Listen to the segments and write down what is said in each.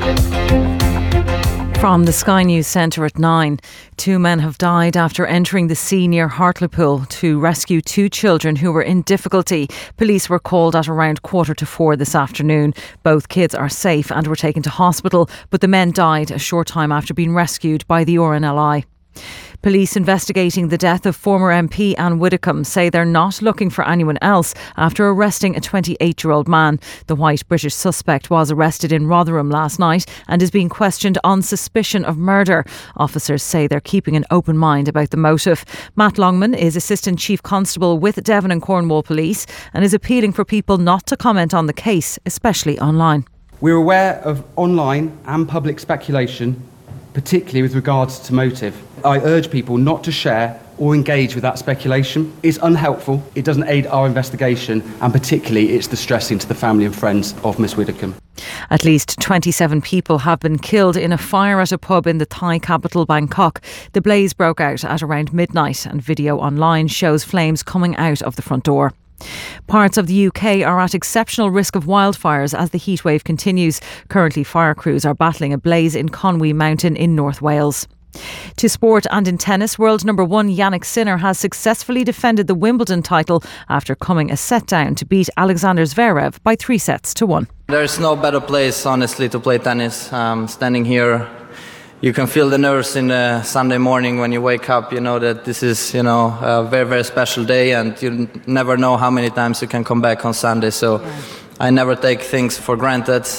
From the Sky News Centre at 9, 2 men have died after entering the sea near Hartlepool to rescue 2 children who were in difficulty. Police were called at around 3:45 this afternoon. Both kids are safe and were taken to hospital, but the men died a short time after being rescued by the RNLI. Police investigating the death of former MP Anne Widdecombe say they're not looking for anyone else after arresting a 28-year-old man. The white British suspect was arrested in Rotherham last night and is being questioned on suspicion of murder. Officers say they're keeping an open mind about the motive. Matt Longman is Assistant Chief Constable with Devon and Cornwall Police and is appealing for people not to comment on the case, especially online. We're aware of online and public speculation, particularly with regards to motive. I urge people not to share or engage with that speculation. It's unhelpful, it doesn't aid our investigation, and particularly it's distressing to the family and friends of Miss Widdecombe. At least 27 people have been killed in a fire at a pub in the Thai capital Bangkok. The blaze broke out at around midnight and video online shows flames coming out of the front door. Parts of the UK are at exceptional risk of wildfires as the heatwave continues. Currently, fire crews are battling a blaze in Conwy Mountain in North Wales. To sport and in tennis, world number 1 Jannik Sinner has successfully defended the Wimbledon title after coming a set down to beat Alexander Zverev by 3-1. There's no better place, honestly, to play tennis. Standing here, you can feel the nerves in the Sunday morning when you wake up. You know that this is, a very, very special day, and you never know how many times you can come back on Sunday. So I never take things for granted.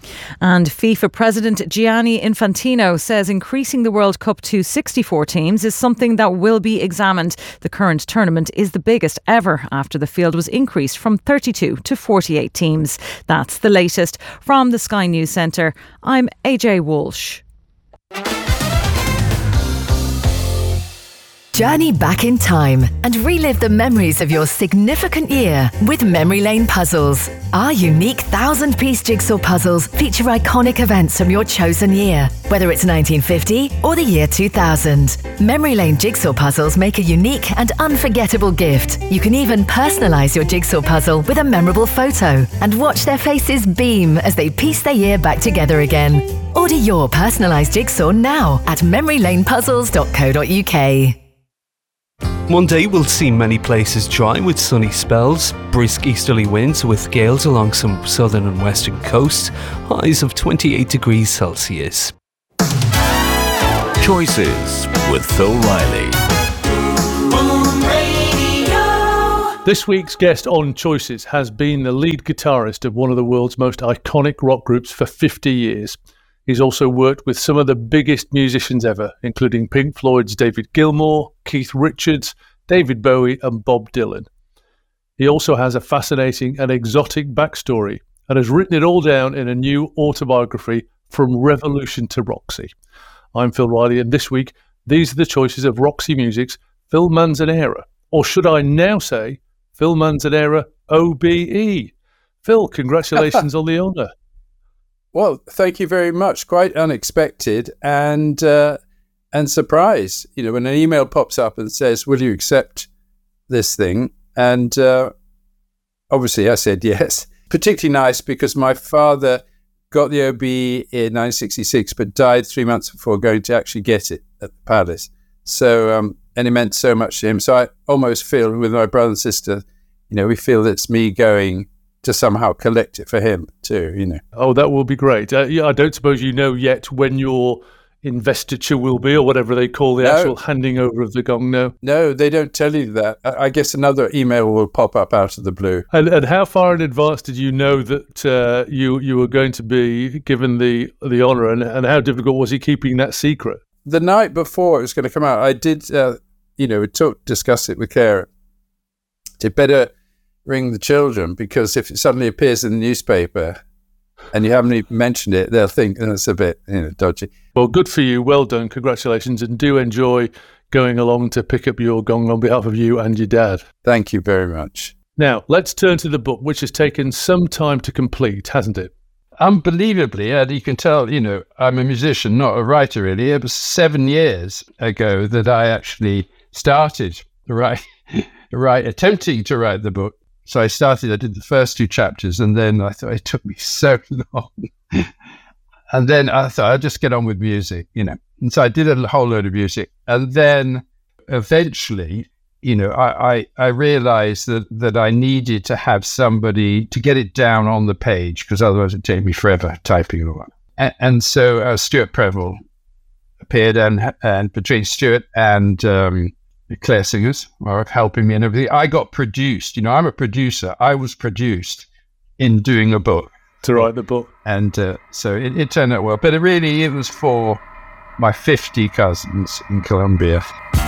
And FIFA President Gianni Infantino says increasing the World Cup to 64 teams is something that will be examined. The current tournament is the biggest ever after the field was increased from 32 to 48 teams. That's the latest. From the Sky News Centre, I'm AJ Walsh. Journey back in time and relive the memories of your significant year with Memory Lane Puzzles. Our unique 1,000-piece jigsaw puzzles feature iconic events from your chosen year, whether it's 1950 or the year 2000. Memory Lane jigsaw puzzles make a unique and unforgettable gift. You can even personalise your jigsaw puzzle with a memorable photo and watch their faces beam as they piece their year back together again. Order your personalised jigsaw now at memorylanepuzzles.co.uk. Monday will see many places dry with sunny spells, brisk easterly winds with gales along some southern and western coasts, highs of 28 degrees Celsius. Choices with Phil Riley. This week's guest on Choices has been the lead guitarist of one of the world's most iconic rock groups for 50 years. He's also worked with some of the biggest musicians ever, including Pink Floyd's David Gilmour, Keith Richards, David Bowie and Bob Dylan. He also has a fascinating and exotic backstory and has written it all down in a new autobiography, From Revolution to Roxy. I'm Phil Riley, and this week, these are the choices of Roxy Music's Phil Manzanera, or should I now say, Phil Manzanera OBE. Phil, congratulations on the honour. Well, thank you very much. Quite unexpected and surprise. When an email pops up and says, "Will you accept this thing?" And obviously, I said yes. Particularly nice because my father got the OBE in 1966, but died 3 months before going to actually get it at the Palace. So, and it meant so much to him. So I almost feel with my brother and sister, we feel it's me going to somehow collect it for him too, Oh, that will be great. I don't suppose you know yet when your investiture will be, or whatever they call the actual handing over of the gong, no? No, they don't tell you that. I guess another email will pop up out of the blue. And how far in advance did you know that you were going to be given the honour, and how difficult was he keeping that secret? The night before it was going to come out, I did, discuss it with Karen. It better ring the children, because if it suddenly appears in the newspaper and you haven't even mentioned it, they'll think it's a bit dodgy. Well, good for you. Well done. Congratulations. And do enjoy going along to pick up your gong on behalf of you and your dad. Thank you very much. Now, let's turn to the book, which has taken some time to complete, hasn't it? Unbelievably, and you can tell, I'm a musician, not a writer really. It was 7 years ago that I actually started attempting to write the book. So I did the first 2 chapters, and then I thought it took me so long. And then I thought I'd just get on with music, And so I did a whole load of music. And then eventually, I realized that I needed to have somebody to get it down on the page, because otherwise it'd take me forever typing it all. And so Stuart Preville appeared, and Patrice Stewart and Claire Singers were helping me and everything. I got produced. I'm a producer. I was produced in doing a book. To write the book. And so it turned out well. But it was for my 50 cousins in Colombia.